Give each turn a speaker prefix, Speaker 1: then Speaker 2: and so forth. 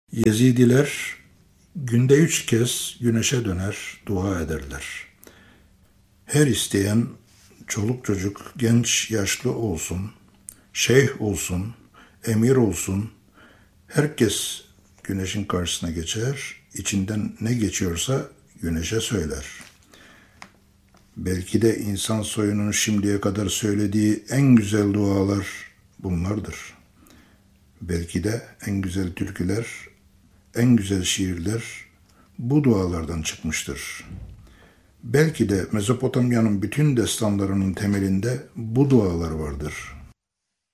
Speaker 1: Yezidiler günde 3 kez güneşe döner, dua ederler. Her isteyen çoluk çocuk, genç yaşlı olsun, şeyh olsun, emir olsun, herkes güneşin karşısına geçer, içinden ne geçiyorsa güneşe söyler. Belki de insan soyunun şimdiye kadar söylediği en güzel dualar bunlardır. Belki de en güzel türküler, en güzel şiirler bu dualardan çıkmıştır. Belki de Mezopotamya'nın bütün destanlarının temelinde bu dualar vardır.